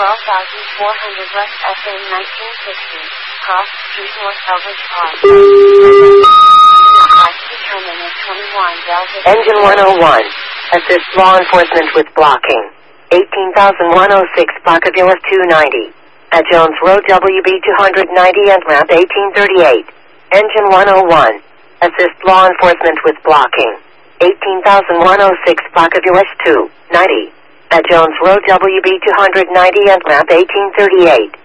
12,400 West FM 1960. Cross Street North Elbridge Park. Terminal 21 Delta. Engine 101. Assist law enforcement with blocking. 18,106 block of US 290. At Jones Road WB 290 and ramp 1838. Engine 101. Assist law enforcement with blocking. 18,106 block of US 290. At Jones Road WB 290 and ramp 1838.